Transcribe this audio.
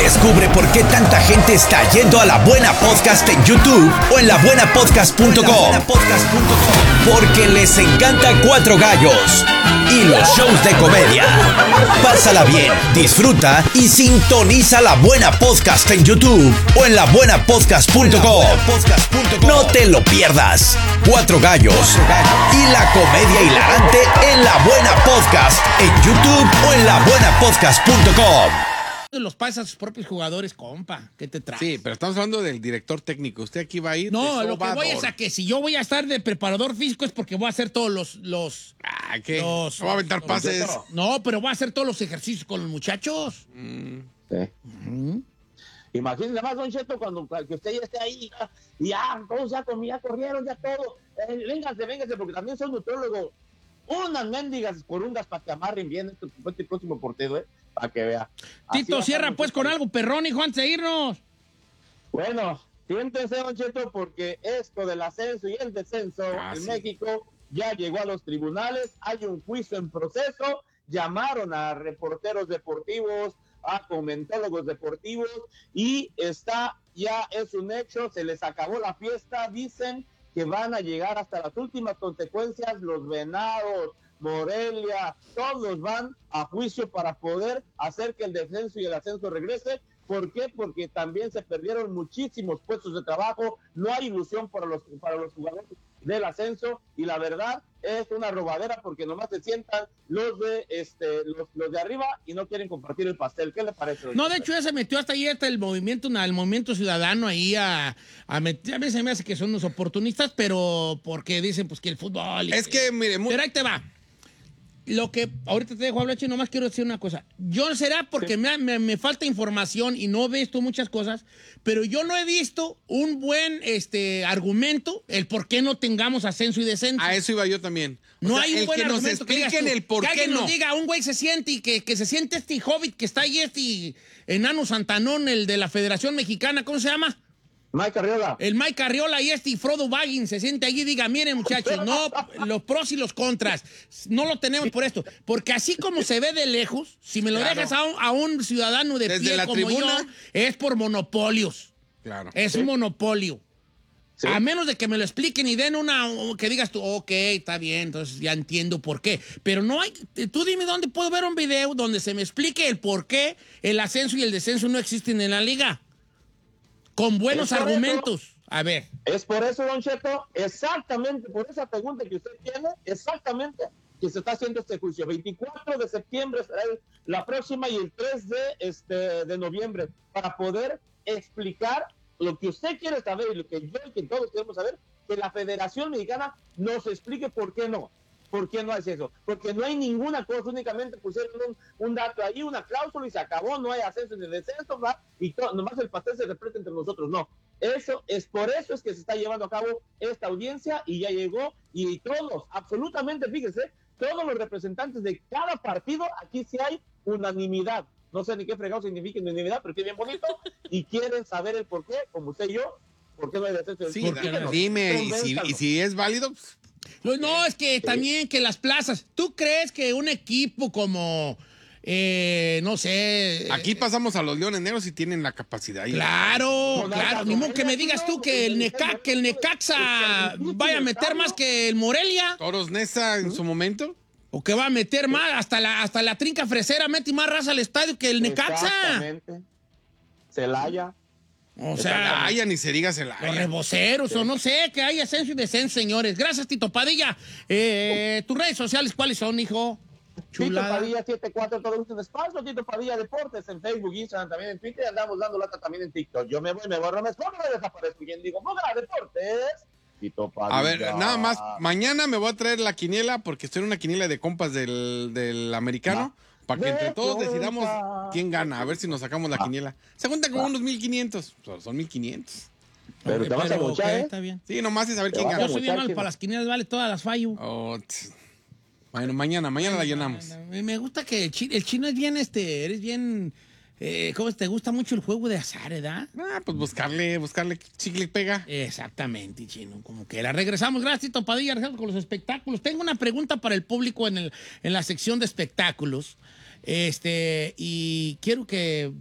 Descubre por qué tanta gente está yendo a La Buena Podcast en YouTube o en labuenapodcast.com. Porque les encanta Cuatro Gallos y los shows de comedia. Pásala bien, disfruta y sintoniza La Buena Podcast en YouTube o en labuenapodcast.com. No te lo pierdas. Cuatro Gallos y la comedia hilarante en La Buena Podcast en YouTube o en labuenapodcast.com. Los pasa a sus propios jugadores, compa. ¿Qué te traes? Sí, pero estamos hablando del director técnico. ¿Usted aquí va a ir? No, lo que voy es a que si yo voy a estar de preparador físico es porque voy a hacer todos los ¿qué? ¿No va a aventar pases? No, pero voy a hacer todos los ejercicios con los muchachos. Sí. Imagínese más, Don Cheto, cuando que usted ya esté ahí y ya, todos ya corrieron, ya todo. Véngase, porque también son nutrólogos. Unas mendigas corundas para que amarren bien este próximo portero, para que vea. Tito, cierra pues con algo, perrón, hijo, antes de irnos. Bueno, siéntense, Don Cheto, porque esto del ascenso y el descenso en México ya llegó a los tribunales. Hay un juicio en proceso. Llamaron a reporteros deportivos, a comentólogos deportivos, y ya es un hecho, se les acabó la fiesta. Dicen que van a llegar hasta las últimas consecuencias. Los Venados, Morelia, todos van a juicio para poder hacer que el descenso y el ascenso regrese. ¿Por qué? Porque también se perdieron muchísimos puestos de trabajo. No hay ilusión para los jugadores del ascenso, y la verdad es una robadera, porque nomás se sientan los de arriba y no quieren compartir el pastel. ¿Qué le parece? No, de hecho ya se metió hasta ahí el movimiento ciudadano ahí a meter. A mí se me hace que son unos oportunistas, pero porque dicen pues que el fútbol... Es que, mire... Pero ahí te va. Lo que ahorita te dejo hablar, Chino, nomás quiero decir una cosa. Yo será porque me falta información y no he visto muchas cosas, pero yo no he visto un buen argumento el por qué no tengamos ascenso y descenso. A eso iba yo también. No hay un buen que nos argumento que expliquen el por que qué alguien no. nos diga, un güey se siente y que se siente este hobbit que está ahí, enano Santanón, el de la Federación Mexicana, ¿cómo se llama? Mike Arriola. El Mike Arriola y Frodo Baggins se siente allí y diga, miren muchachos, no, los pros y los contras, no lo tenemos por esto. Porque así como se ve de lejos, si me lo dejas a un ciudadano de desde pie la como tribuna, yo, es por monopolios. Claro. Es un monopolio. Sí. A menos de que me lo expliquen y den que digas tú, ok, está bien, entonces ya entiendo por qué. Pero no hay, tú dime dónde puedo ver un video donde se me explique el por qué el ascenso y el descenso no existen en la liga. Con buenos argumentos. A ver. Es por eso, Don Cheto, exactamente por esa pregunta que usted tiene, exactamente, que se está haciendo este juicio. 24 de septiembre será la próxima, y el 3 de noviembre, para poder explicar lo que usted quiere saber y lo que yo y que todos queremos saber, que la Federación Mexicana nos explique por qué no. ¿Por qué no hace eso? Porque no hay ninguna cosa, únicamente pusieron un dato ahí, una cláusula, y se acabó. No hay ascenso ni descenso, ¿verdad? Y nomás el pastel se repleta entre nosotros. No, por eso es que se está llevando a cabo esta audiencia, y ya llegó, y todos, absolutamente, fíjese, todos los representantes de cada partido, aquí sí hay unanimidad. No sé ni qué fregado significa unanimidad, pero qué bien bonito, y quieren saber el por qué, como usted y yo, por qué no hay descenso. Sí, dime, y si es válido... Pues, no, es que también que las plazas. ¿Tú crees que un equipo como, no sé... Aquí pasamos a los Leones Negros y tienen la capacidad. Claro. Ni modo que me digas tú que el Necaxa vaya a meter más que el Morelia. Toros Neza en su momento. O que va a meter más, hasta la trinca fresera mete más raza al estadio que el Necaxa. Exactamente. Celaya. O sea, ni se diga los reboceros, o no sé, que hay ascenso y descenso, señores. Gracias, Tito Padilla. ¿Tus redes sociales cuáles son, hijo? Chulada. Tito Padilla 74, todo gusto en espacio. Tito Padilla Deportes en Facebook, Instagram, también en Twitter. Andamos dando lata también en TikTok. Yo me borro, me desaparezco. ¿Quién digo? Mógala Deportes. Tito Padilla. A ver, nada más, mañana me voy a traer la quiniela, porque estoy en una quiniela de compas del americano. Para que entre todos decidamos quién gana, a ver si nos sacamos la quiniela. Se cuenta con unos 1,500. Son 1,500. Pero te vas a mochar, ¿eh? Está bien. Sí, nomás es saber quién gana. Yo soy bien mal para las quinielas, vale, todas las fallo. Bueno, mañana la llenamos. Me gusta que el chino es bien, eres bien... ¿Cómo te gusta mucho el juego de azar, verdad? Pues buscarle chicle y pega. Exactamente, chino. Como que la regresamos. Gracias, Tito Padilla. Regresamos con los espectáculos. Tengo una pregunta para el público en la sección de espectáculos. Y quiero que